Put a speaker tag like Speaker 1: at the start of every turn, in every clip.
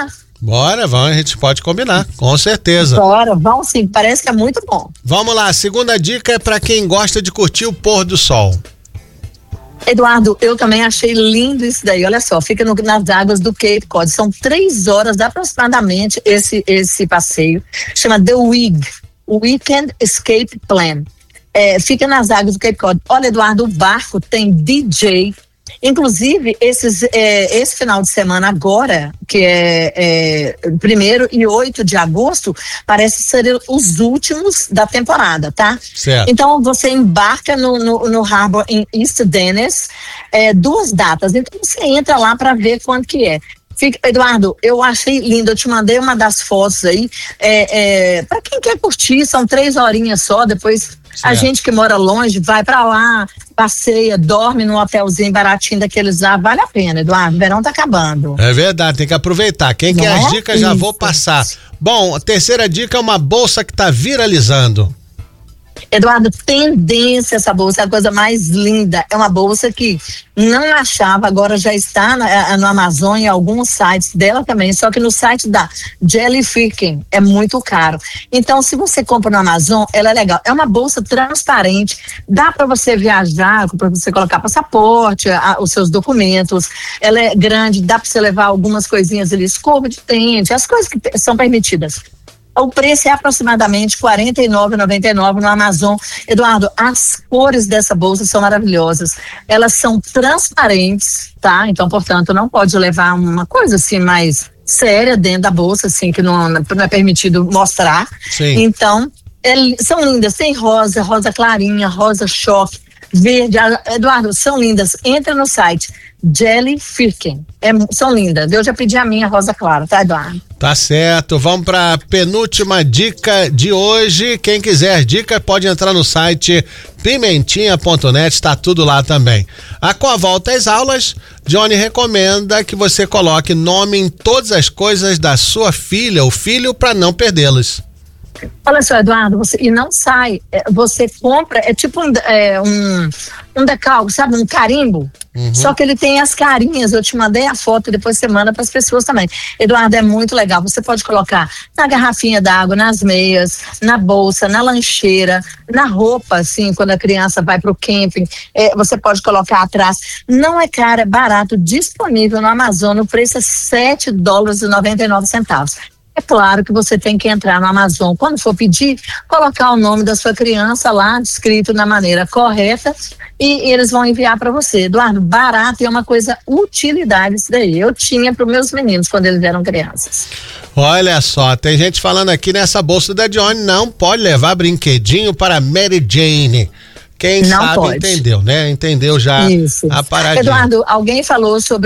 Speaker 1: combinar?
Speaker 2: Bora, vamos, a gente pode combinar, com certeza.
Speaker 1: Bora, vamos sim, parece que é muito bom.
Speaker 2: Vamos lá, a segunda dica é pra quem gosta de curtir o pôr do sol.
Speaker 1: Eduardo, eu também achei lindo isso daí, olha só, fica nas águas do Cape Cod, são 3 horas aproximadamente esse passeio, chama The WEG, Weekend Escape Plan. Fica nas águas do Cape Cod. Olha, Eduardo, o barco tem DJ. Inclusive, esse final de semana agora, que é 1º e 8 de agosto, parece ser os últimos da temporada, tá?
Speaker 2: Certo.
Speaker 1: Então, você embarca no Harbor em East Dennis, 2 datas. Então, você entra lá para ver quanto que é. Eduardo, eu achei lindo, eu te mandei uma das fotos aí, para quem quer curtir, são 3 horinhas só, depois a gente que mora longe vai para lá, passeia, dorme num hotelzinho baratinho daqueles lá, vale a pena, Eduardo, o verão tá acabando.
Speaker 2: É verdade, tem que aproveitar, quem quer as dicas já vou passar. Bom, a terceira dica é uma bolsa que tá viralizando.
Speaker 1: Eduardo, tendência essa bolsa, é a coisa mais linda, é uma bolsa que não achava, agora já está no Amazon, em alguns sites dela também, só que no site da Jelly Firkin é muito caro. Então, se você compra no Amazon, ela é legal, é uma bolsa transparente, dá para você viajar, para você colocar passaporte, os seus documentos, ela é grande, dá para você levar algumas coisinhas ali, escova de dente, as coisas que são permitidas. O preço é aproximadamente R$ 49,99 no Amazon. Eduardo, as cores dessa bolsa são maravilhosas. Elas são transparentes, tá? Então, portanto, não pode levar uma coisa assim mais séria dentro da bolsa, assim, que não é permitido mostrar. Sim. Então, são lindas. Tem rosa clarinha, rosa choque, verde. Eduardo, são lindas. Entra no site Jelly Firkin. São lindas. Eu já pedi a minha rosa clara, tá, Eduardo?
Speaker 2: Tá certo. Vamos para a penúltima dica de hoje. Quem quiser dica pode entrar no site pimentinha.net, está tudo lá também. Com a volta às aulas, Johnny recomenda que você coloque nome em todas as coisas da sua filha ou filho para não perdê-las.
Speaker 1: Olha só, Eduardo, e não sai, você compra, é tipo um decalque, sabe, um carimbo, só que ele tem as carinhas, eu te mandei a foto, depois você manda para as pessoas também. Eduardo, é muito legal, você pode colocar na garrafinha d'água, nas meias, na bolsa, na lancheira, na roupa, assim, quando a criança vai para o camping, você pode colocar atrás, não é caro, é barato, disponível no Amazon, o preço é $7,99. É claro que você tem que entrar no Amazon, quando for pedir, colocar o nome da sua criança lá, escrito na maneira correta, e eles vão enviar para você. Eduardo, barato, e é uma coisa utilidade isso daí. Eu tinha para os meus meninos quando eles eram crianças.
Speaker 2: Olha só, tem gente falando aqui nessa bolsa da Johnny, não pode levar brinquedinho para Mary Jane. Quem não sabe pode. Entendeu, né? Entendeu já isso. A paradinha.
Speaker 1: Eduardo, alguém falou sobre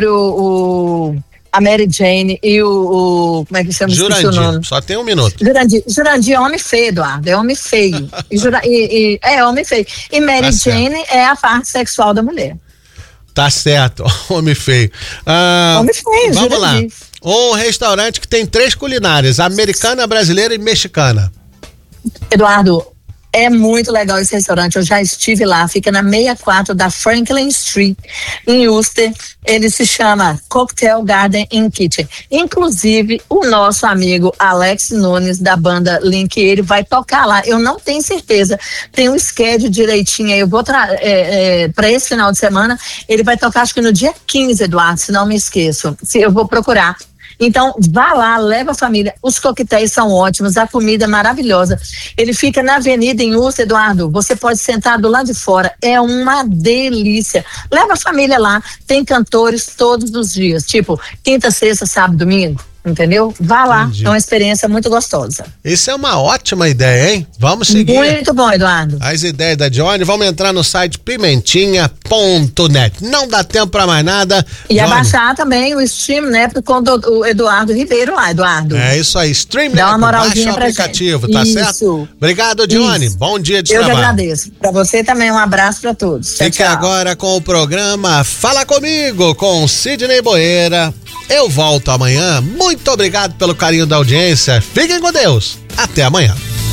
Speaker 1: a Mary Jane e como é que chama?
Speaker 2: Jurandir, só tem 1 minuto.
Speaker 1: Jurandir é homem feio, Eduardo, é homem feio. É homem feio. E Mary Jane é a parte sexual da mulher.
Speaker 2: Tá certo, homem feio.
Speaker 1: Homem feio,
Speaker 2: vamos
Speaker 1: Jurandir.
Speaker 2: lá. Um restaurante que tem 3 culinárias, americana, brasileira e mexicana.
Speaker 1: Eduardo, é muito legal esse restaurante, eu já estive lá, fica na 64 da Franklin Street, em Worcester. Ele se chama Cocktail Garden and Kitchen. Inclusive, o nosso amigo Alex Nunes, da banda Link, ele vai tocar lá. Eu não tenho certeza, tem um schedule direitinho aí, eu vou para esse final de semana, ele vai tocar acho que no dia 15, Eduardo, se não me esqueço. Eu vou procurar. Então, vá lá, leva a família. Os coquetéis são ótimos, a comida é maravilhosa. Ele fica na avenida em Worcester, Eduardo. Você pode sentar do lado de fora. É uma delícia. Leva a família lá. Tem cantores todos os dias. Tipo, quinta, sexta, sábado, domingo. Entendeu? Vá lá, é uma experiência muito gostosa.
Speaker 2: Isso é uma ótima ideia, hein? Vamos seguir.
Speaker 1: Muito bom, Eduardo.
Speaker 2: As ideias da Johnny, vamos entrar no site pimentinha.net. Não dá tempo pra mais nada.
Speaker 1: E abaixar também o Stream, né? Com o Eduardo Ribeiro lá, Eduardo.
Speaker 2: É isso aí, Stream,
Speaker 1: dá uma moralzinha
Speaker 2: baixa o aplicativo,
Speaker 1: pra
Speaker 2: tá certo? Obrigado, Johnny.
Speaker 1: Isso.
Speaker 2: Bom dia de
Speaker 1: trabalho.
Speaker 2: trabalho.
Speaker 1: Eu que agradeço. Pra você também, um abraço pra todos.
Speaker 2: Fique agora com o programa Fala Comigo, com Sidney Boeira. Eu volto amanhã. Muito obrigado pelo carinho da audiência. Fiquem com Deus. Até amanhã.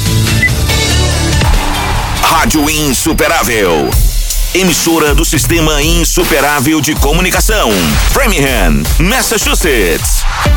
Speaker 3: Rádio Insuperável. Emissora do Sistema Insuperável de Comunicação. Framingham, Massachusetts.